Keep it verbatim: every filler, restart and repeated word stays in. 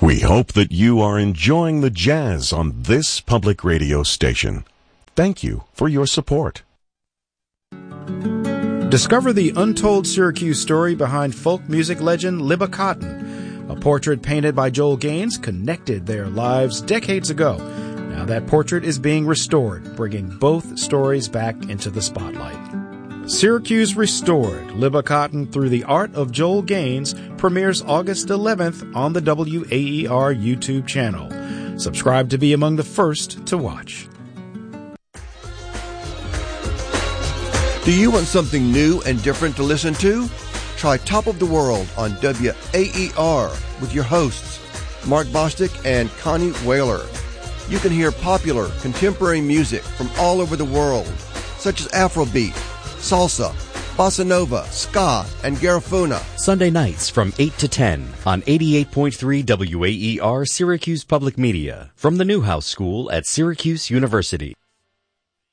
We hope that you are enjoying the jazz on this public radio station. Thank you for your support. Discover the untold Syracuse story behind folk music legend Libba Cotten. A portrait painted by Joel Gaines connected their lives decades ago. Now that portrait is being restored, bringing both stories back into the spotlight. Syracuse Restored, Libba Cotten Through the Art of Joel Gaines premieres August eleventh on the W A E R YouTube channel. Subscribe to be among the first to watch. Do you want something new and different to listen to? Try Top of the World on W A E R with your hosts, Mark Bostic and Connie Whaler. You can hear popular contemporary music from all over the world, such as Afrobeat, salsa, bossa nova, ska, and garifuna. Sunday nights from eight to ten on eighty-eight point three W A E R Syracuse Public Media from the Newhouse School at Syracuse University.